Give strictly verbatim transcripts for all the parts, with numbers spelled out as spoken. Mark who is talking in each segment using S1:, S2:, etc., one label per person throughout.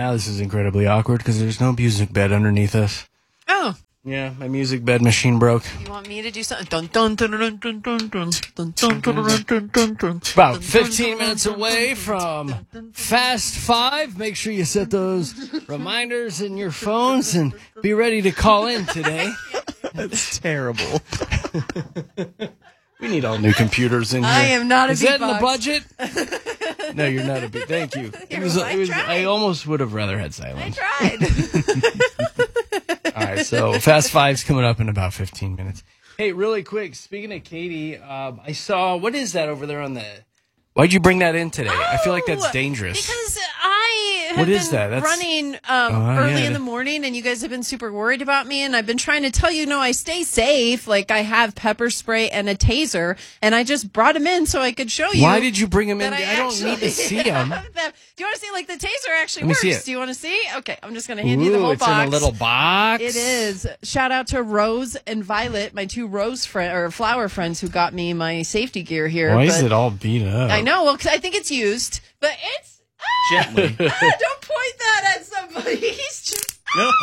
S1: now this is incredibly awkward because there's no music bed underneath us.
S2: Oh.
S1: Yeah, my music bed machine broke.
S2: You want me to do something? Dun, dun, dun, dun, dun, dun, dun, dun, dun, dun, dun, dun, dun.
S1: About fifteen minutes away from Fast Five. Make sure you set those reminders in your phones and be ready to call in today.
S3: That's terrible.
S1: We need all new computers in here.
S2: I am not a
S1: Is that in the
S2: beatbox.
S1: budget? No, you're not a beat. Thank you. It
S2: You're
S1: was,
S2: right.
S1: it was,
S2: I tried.
S1: I almost would have rather had silence.
S2: I tried.
S1: All right, so Fast Five's coming up in about fifteen minutes. Hey, really quick, speaking of Katie, um, I saw, what is that over there on the... Why'd you bring that in today? I feel like that's
S2: Oh,
S1: dangerous.
S2: Because I have
S1: What
S2: been
S1: is that? That's-
S2: running um,
S1: Oh,
S2: early
S1: yeah.
S2: in the morning, and you guys have been super worried about me, and I've been trying to tell you, no, I stay safe. Like, I have pepper spray and a taser, and I just brought them in so I could show you.
S1: Why did you bring them in?
S2: that
S1: I, don't need to
S2: actually
S1: see them.
S2: have them. Do you want to see, like, the taser actually
S1: Let me
S2: works?
S1: see it.
S2: Do you want to see? Okay, I'm just going to hand you the
S1: Ooh,
S2: whole
S1: it's
S2: box.
S1: in a little box.
S2: It is. Shout out to Rose and Violet, my two rose friend or flower friends who got me my safety gear here.
S1: Why is
S2: but
S1: it all beat up?
S2: I know. Well, 'cause I think it's used, but it's ah,
S3: Gently.
S2: ah, don't point that at somebody. He's just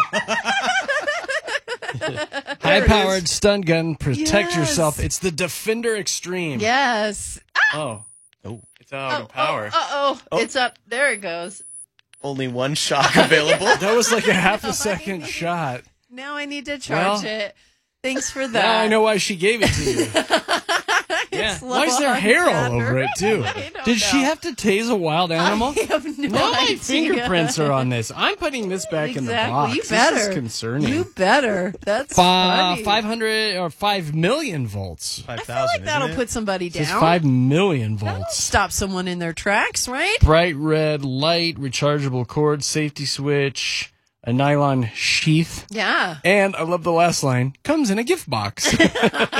S1: High-powered stun gun. Protect
S2: Yes.
S1: yourself. It's the Defender Extreme.
S2: yes.
S1: Oh.
S3: Oh,
S1: It's out
S2: Oh,
S1: of power.
S2: Uh oh.
S3: Oh.
S2: It's up. There it goes.
S3: only one shock available.
S1: That was like a half
S2: No, I
S1: a second
S2: need-
S1: shot.
S2: Now I need to charge
S1: Well,
S2: it. Thanks for that.
S1: Now I know why she gave it to you. Yeah.
S2: It's
S1: Why is
S2: low
S1: there
S2: on
S1: hair all
S2: powder.
S1: over it, too?
S2: I don't
S1: Did she
S2: know.
S1: have to tase a wild animal?
S2: I have no
S1: Now my
S2: idea.
S1: fingerprints are on this. I'm putting this back in the
S2: Exactly.
S1: box.
S2: You better.
S1: This is concerning.
S2: You better. That's
S1: Uh,
S2: funny.
S1: five hundred or five million volts.
S3: Five
S2: I feel
S3: thousand.
S2: like that'll
S3: isn't it?
S2: put somebody
S1: It's
S2: down.
S1: five million
S2: That'll
S1: volts.
S2: stop someone in their tracks, right?
S1: Bright red light, rechargeable cord, safety switch, a nylon sheath,
S2: Yeah.
S1: and I love the last line, comes in a gift box.
S2: So you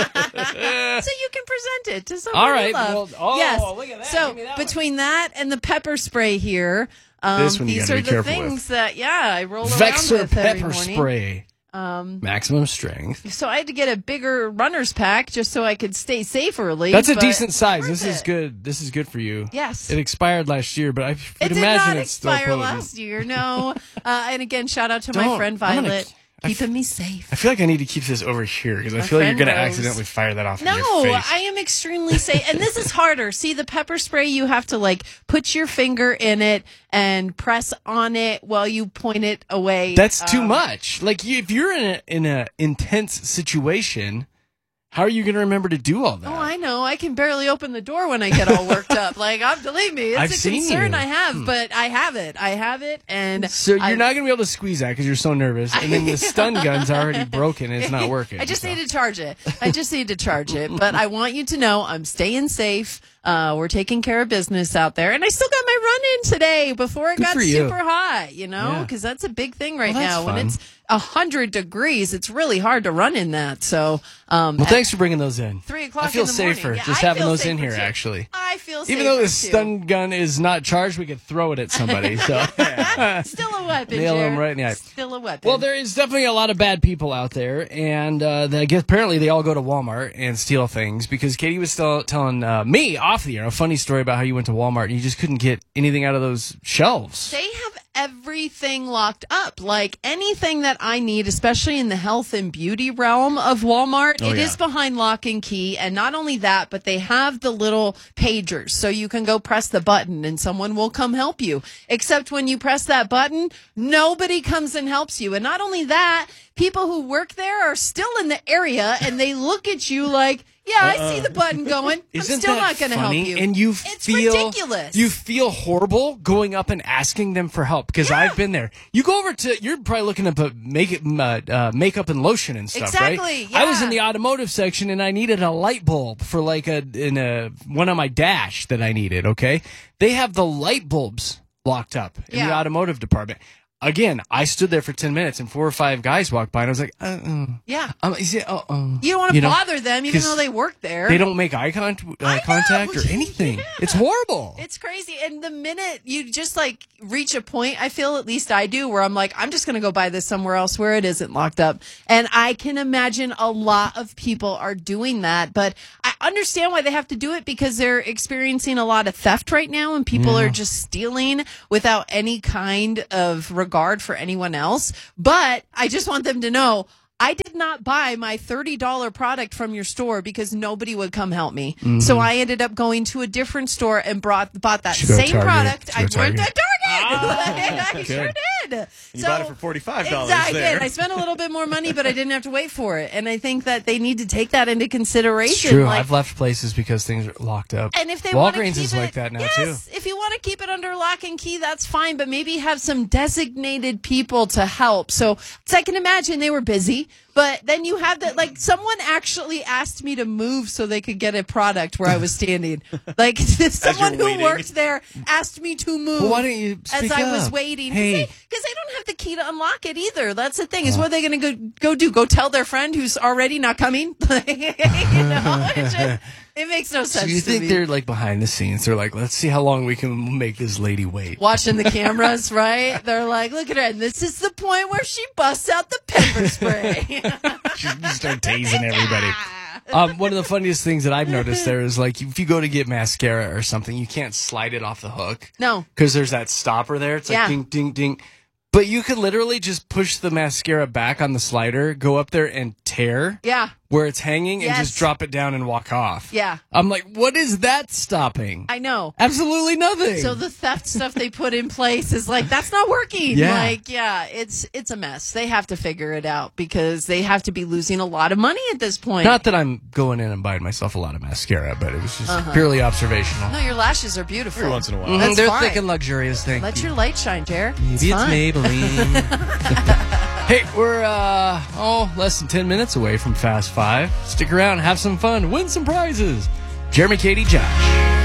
S2: can present it to someone
S1: All right,
S2: you love.
S1: well, oh,
S2: yes.
S1: look at that.
S2: So
S1: Give me that one.
S2: between that and the pepper spray here, um,
S1: This one you
S2: these
S1: gotta
S2: are
S1: be
S2: the
S1: careful
S2: things
S1: with.
S2: that, yeah, I roll around
S1: Vexor
S2: with every
S1: pepper
S2: morning.
S1: spray,
S2: Um,
S1: maximum strength.
S2: so I had to get a bigger runner's pack just so I could stay safe early.
S1: That's a
S2: but
S1: decent size.
S2: worth
S1: This is
S2: it.
S1: good. This is good for you.
S2: Yes.
S1: It expired last year, but I would
S2: It did
S1: imagine
S2: not
S1: it's still
S2: expire
S1: potent.
S2: last year, no. Uh, and again, shout out to my
S1: Don't.
S2: friend
S1: I'm gonna-
S2: Violet,
S1: I
S2: keeping me safe.
S1: I feel like I need to keep this over here because I
S2: My
S1: feel like you're
S2: friend
S1: going to
S2: Rose.
S1: accidentally fire that off in
S2: No,
S1: your face.
S2: I am extremely safe. And this is harder. See, the pepper spray, you have to like put your finger in it and press on it while you point it away.
S1: That's too
S2: Um,
S1: much. Like you, if you're in a in a intense situation, how are you going to remember to do all that?
S2: Oh, I know. I can barely open the door when I get all worked up. Like, I'm, believe me, it's
S1: I've
S2: a
S1: seen
S2: concern
S1: you.
S2: I have, but I have it. I have it, and
S1: So you're
S2: I-
S1: not going to be able to squeeze that because you're so nervous, and then the stun gun's already broken and it's not working.
S2: I just
S1: so.
S2: need to charge it. I just need to charge it. But I want you to know I'm staying safe. Uh, we're taking care of business out there. And I still got my run in today before it
S1: Good
S2: got
S1: for you.
S2: super hot, you know,
S1: Yeah.
S2: because that's a big thing right
S1: Well, that's
S2: now. When
S1: fun.
S2: it's one hundred degrees, it's really hard to run in that. So, um,
S1: Well,
S2: at
S1: thanks for bringing those in.
S2: three o'clock
S1: I feel
S2: in the morning.
S1: safer
S2: Yeah,
S1: just
S2: I
S1: having
S2: feel
S1: those in
S2: safer,
S1: here,
S2: too.
S1: actually.
S2: I feel
S1: Even though the
S2: safer, too.
S1: stun gun is not charged, we could throw it at somebody. So
S2: Still a weapon,
S1: Nail 'em
S2: Jared.
S1: right in the eye.
S2: Still a weapon.
S1: Well, there is definitely a lot of bad people out there, and uh, they, I guess apparently they all go to Walmart and steal things because Katie was still telling uh, me off the air a funny story about how you went to Walmart and you just couldn't get anything out of those shelves.
S2: They have everything locked up. Like anything that I need, especially in the health and beauty realm of Walmart,
S1: Oh,
S2: it
S1: yeah.
S2: is behind lock and key. And not only that, but they have the little pagers. So you can go press the button and someone will come help you. Except when you press that button, nobody comes and helps you. And not only that, people who work there are still in the area and they look at you like, yeah, I see the button going.
S1: Isn't
S2: I'm still
S1: that
S2: not going to help
S1: funny?
S2: you.
S1: And you
S2: it's
S1: feel
S2: ridiculous.
S1: You feel horrible going up and asking them for help because
S2: Yeah.
S1: I've been there. You go over to you're probably looking up at make uh, uh, makeup and lotion and stuff,
S2: Exactly,
S1: right? I was
S2: yeah.
S1: in the automotive section and I needed a light bulb for like a in a one on my dash that I needed. Okay, they have the light bulbs locked up in the
S2: Yeah.
S1: automotive department. Again, I stood there for ten minutes and four or five guys walked by and I was like, uh, uh,
S2: yeah.
S1: um, is it, uh, uh,
S2: You don't want to
S1: know,
S2: bother them, even
S1: 'cause
S2: though they work there.
S1: They don't make eye con- uh,
S2: I know.
S1: contact or anything.
S2: Yeah.
S1: It's horrible.
S2: It's crazy. And the minute you just like reach a point, I feel, at least I do, where I'm like, I'm just going to go buy this somewhere else where it isn't locked up. And I can imagine a lot of people are doing that. But I, understand why they have to do it, because they're experiencing a lot of theft right now, and people
S1: Yeah.
S2: are just stealing without any kind of regard for anyone else. But I just want them to know, I did not buy my thirty dollars product from your store because nobody would come help me.
S1: Mm-hmm.
S2: So I ended up going to a different store and brought bought that
S1: Should go to
S2: same
S1: Target.
S2: product.
S1: Should
S2: I
S1: go to
S2: went to
S1: Target.
S2: Target. I sure
S1: good.
S2: did.
S3: You
S2: So-
S3: bought it for forty-five dollars
S2: Exactly.
S3: there.
S2: And I spent a little bit more money, but I didn't have to wait for it. And I think that they need to take that into consideration.
S1: It's true.
S2: Like,
S1: I've left places because things are locked up.
S2: and if they want to
S1: Walgreens
S2: keep
S1: is
S2: it,
S1: like that now
S2: yes,
S1: too.
S2: if you want to keep it under lock and key, that's fine. But maybe have some designated people to help. So, so I can imagine they were busy. But then you have that, like, someone actually asked me to move so they could get a product where I was standing. Like, someone who
S3: waiting.
S2: worked there asked me to move.
S1: Well, why don't you
S2: as
S1: speak
S2: I was
S1: up?
S2: waiting?
S1: Hey.
S2: Because they, they don't have the key to unlock it either. That's the thing. Is what are they going to go go do? Go tell their friend who's already not coming? you know, it, just, it makes no sense
S1: So you
S2: to
S1: think
S2: me.
S1: they're like behind the scenes? They're like, let's see how long we can make this lady wait.
S2: Watching the cameras, right? They're like, look at her. And this is the point where she busts out the pepper spray.
S1: Just start tasing everybody. Um, one of the funniest things that I've noticed there is like if you go to get mascara or something, you can't slide it off the hook.
S2: No.
S1: Because there's that stopper there. It's like
S2: Yeah.
S1: ding, ding, ding. But you could literally just push the mascara back on the slider, go up there and tear
S2: Yeah.
S1: where it's hanging, and
S2: Yes.
S1: just drop it down and walk off.
S2: Yeah.
S1: I'm like, what is that stopping?
S2: I know.
S1: Absolutely nothing.
S2: So the theft stuff they put in place is like, that's not working.
S1: Yeah.
S2: Like, yeah, it's it's a mess. They have to figure it out because they have to be losing a lot of money at this point.
S1: Not that I'm going in and buying myself a lot of mascara, but it was just
S2: Uh-huh.
S1: purely observational.
S2: No, your lashes are beautiful.
S3: Every once in a while.
S1: Mhm,
S2: That's
S1: they're
S2: fine.
S1: thick and luxurious. Thank
S2: Let
S1: you.
S2: your light shine, Jared.
S1: Maybe
S2: it's
S1: it's
S2: fine.
S1: Maybelline. Hey, we're uh oh less than ten minutes away from Fast Five. Stick around, have some fun, win some prizes. Jeremy, Katie, Josh.